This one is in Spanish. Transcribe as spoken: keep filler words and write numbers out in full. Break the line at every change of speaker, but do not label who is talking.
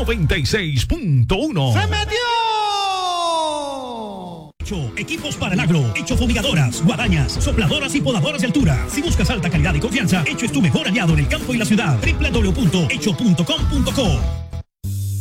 noventa y seis punto uno.
¡Se metió!
Equipos para el agro, Hecho fumigadoras, guadañas, sopladoras y podadoras de altura. Si buscas alta calidad y confianza, Hecho es tu mejor aliado en el campo y la ciudad. doble u doble u doble u punto hecho punto com punto co.